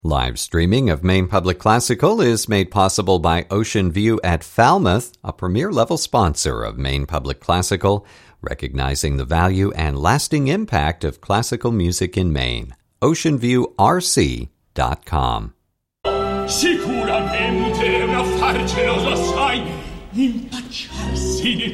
Live streaming of Maine Public Classical is made possible by Ocean View at Falmouth, a premier-level sponsor of Maine Public Classical, recognizing the value and lasting impact of classical music in Maine. OceanViewRC.com. Sicuramente è un affar geloso assai impacciarsi di